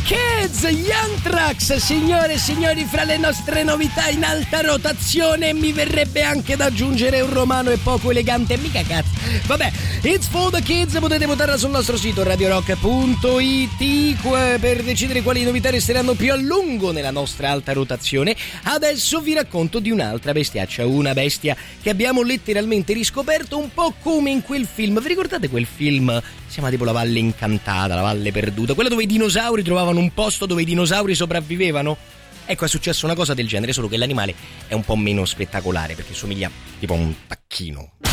Kids, gli Anthrax, signore e signori, fra le nostre novità in alta rotazione mi verrebbe anche da aggiungere un romano e poco elegante, mica cazzo. Vabbè, It's for the Kids, potete votarla sul nostro sito radiorock.it per decidere quali novità resteranno più a lungo nella nostra alta rotazione. Adesso vi racconto di un'altra bestiaccia, una bestia che abbiamo letteralmente riscoperto un po' come in quel film. Vi ricordate quel film? Si chiama tipo La Valle Incantata, La Valle Perduta, quella dove i dinosauri trovavano un posto dove i dinosauri sopravvivevano? Ecco, è successo una cosa del genere, solo che l'animale è un po' meno spettacolare perché somiglia tipo a un tacchino.